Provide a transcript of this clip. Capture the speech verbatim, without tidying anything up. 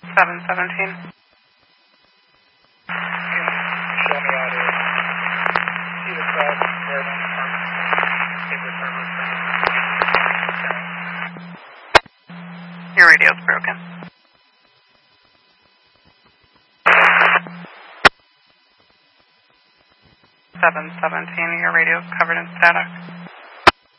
seven seventeen. Show me how to see the cross where the paper server. Your radio's broken. seven seventeen, your radio's covered in static.